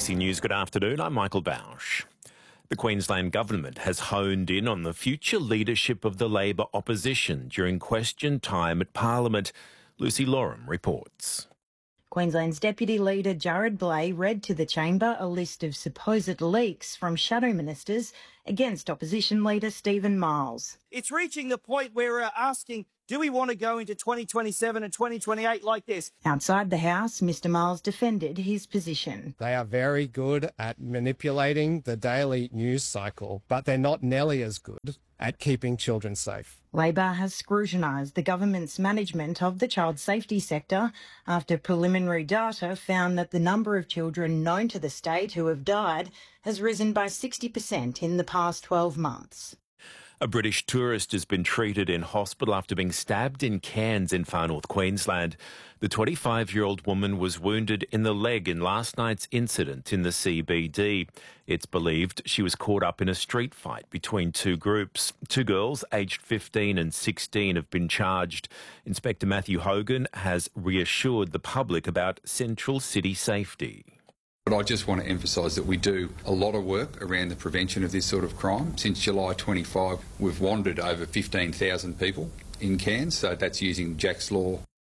ABC News, good afternoon. I'm Michael Bausch. The Queensland Government has honed in on the future leadership of the Labor opposition during question time at Parliament. Lucy Lorem reports. Queensland's Deputy Leader Jared Blay read to the chamber a list of supposed leaks from shadow ministers against opposition leader Stephen Miles. It's reaching the point where we're asking, do we want to go into 2027 and 2028 like this? Outside the House, Mr Miles defended his position. They are very good at manipulating the daily news cycle, but they're not nearly as good at keeping children safe. Labor has scrutinised the government's management of the child safety sector after preliminary data found that the number of children known to the state who have died has risen by 60% in the past 12 months. A British tourist has been treated in hospital after being stabbed in Cairns in far north Queensland. The 25-year-old woman was wounded in the leg in last night's incident in the CBD. It's believed she was caught up in a street fight between two groups. Two girls, aged 15 and 16, have been charged. Inspector Matthew Hogan has reassured the public about Central City safety. But I just want to emphasise that we do a lot of work around the prevention of this sort of crime. Since July 25, we've wandered over 15,000 people in Cairns, so that's using Jack's Law.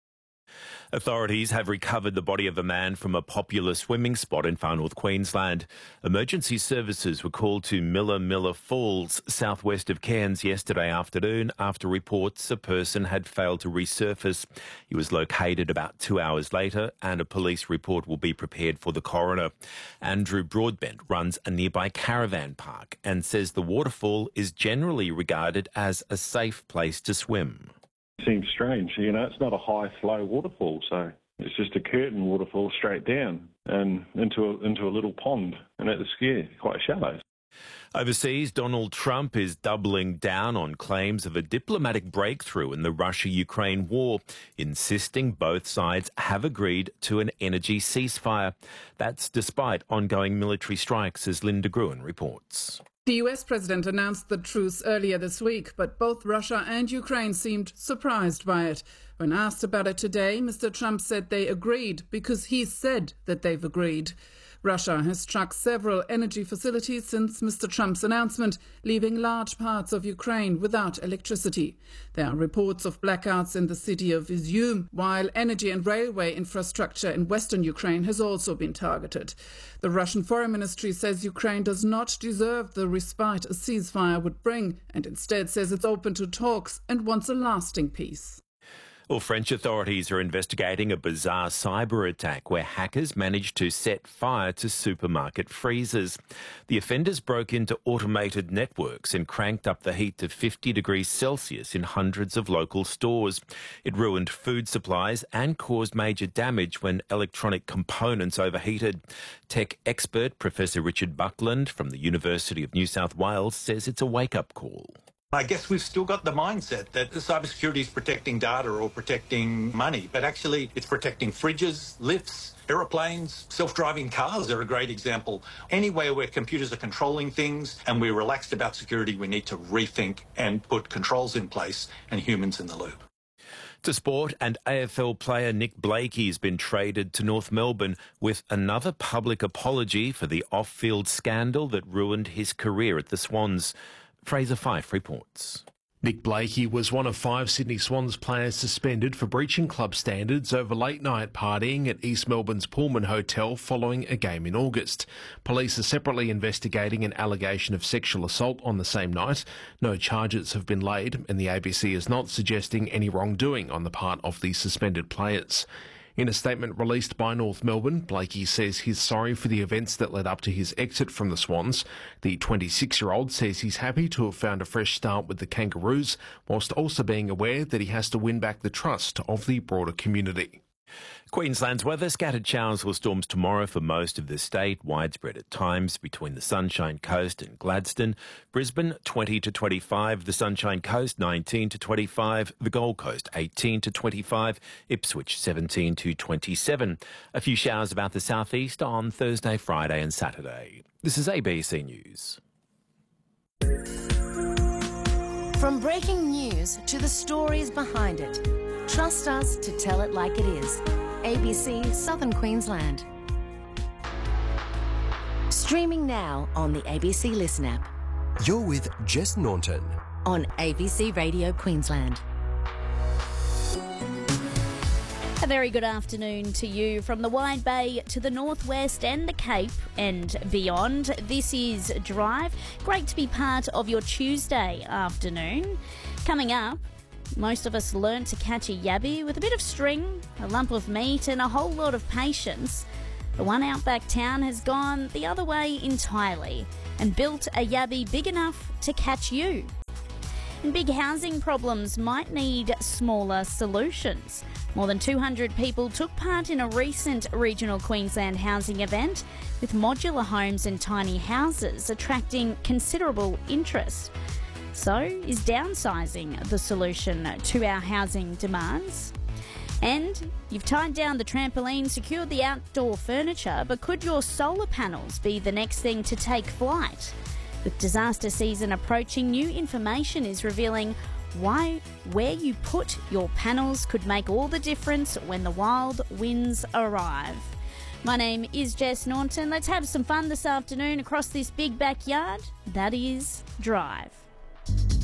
Authorities have recovered the body of a man from a popular swimming spot in far north Queensland. Emergency services were called to Miller Falls, southwest of Cairns, yesterday afternoon after reports a person had failed to resurface. He was located about 2 hours later and a police report will be prepared for the coroner. Andrew Broadbent runs a nearby caravan park and says the waterfall is generally regarded as a safe place to swim. Seems strange, it's not a high flow waterfall, so it's just a curtain waterfall straight down and into a little pond, and at the ski, quite shallow. Overseas, Donald Trump is doubling down on claims of a diplomatic breakthrough in the Russia-Ukraine war, insisting both sides have agreed to an energy ceasefire. That's despite ongoing military strikes, as Linda Gruen reports. The US president announced the truce earlier this week, but both Russia and Ukraine seemed surprised by it. When asked about it today, Mr. Trump said they agreed because he said that they've agreed. Russia has struck several energy facilities since Mr. Trump's announcement, leaving large parts of Ukraine without electricity. There are reports of blackouts in the city of Izium, while energy and railway infrastructure in western Ukraine has also been targeted. The Russian Foreign Ministry says Ukraine does not deserve the respite a ceasefire would bring, and instead says it's open to talks and wants a lasting peace. Well, French authorities are investigating a bizarre cyber attack where hackers managed to set fire to supermarket freezers. The offenders broke into automated networks and cranked up the heat to 50 degrees Celsius in hundreds of local stores. It ruined food supplies and caused major damage when electronic components overheated. Tech expert Professor Richard Buckland from the University of New South Wales says it's a wake-up call. I guess we've still got the mindset that cybersecurity is protecting data or protecting money, but actually it's protecting fridges, lifts, aeroplanes, self-driving cars are a great example. Anywhere where computers are controlling things and we're relaxed about security, we need to rethink and put controls in place and humans in the loop. To sport, and AFL player Nick Blakey has been traded to North Melbourne with another public apology for the off-field scandal that ruined his career at the Swans. Fraser Fife reports. Nick Blakey was one of 5 Sydney Swans players suspended for breaching club standards over late-night partying at East Melbourne's Pullman Hotel following a game in August. Police are separately investigating an allegation of sexual assault on the same night. No charges have been laid, and the ABC is not suggesting any wrongdoing on the part of the suspended players. In a statement released by North Melbourne, Blakey says he's sorry for the events that led up to his exit from the Swans. The 26-year-old says he's happy to have found a fresh start with the Kangaroos, whilst also being aware that he has to win back the trust of the broader community. Queensland's weather, scattered showers or storms tomorrow for most of the state, widespread at times between the Sunshine Coast and Gladstone. Brisbane 20 to 25, the Sunshine Coast 19 to 25, the Gold Coast 18 to 25, Ipswich 17 to 27. A few showers about the southeast on Thursday, Friday and Saturday. This is ABC News. From breaking news to the stories behind it, trust us to tell it like it is. ABC Southern Queensland. Streaming now on the ABC Listen app. You're with Jess Naunton on ABC Radio Queensland. A very good afternoon to you from the Wide Bay to the Northwest and the Cape and beyond. This is Drive. Great to be part of your Tuesday afternoon. Coming up, most of us learnt to catch a yabby with a bit of string, a lump of meat and a whole lot of patience. The one outback town has gone the other way entirely and built a yabby big enough to catch you. And big housing problems might need smaller solutions. More than 200 people took part in a recent regional Queensland housing event, with modular homes and tiny houses attracting considerable interest. So, is downsizing the solution to our housing demands? And you've tied down the trampoline, secured the outdoor furniture, but could your solar panels be the next thing to take flight? With disaster season approaching, new information is revealing where you put your panels could make all the difference when the wild winds arrive. My name is Jess Naunton. Let's have some fun this afternoon across this big backyard. That is Drive.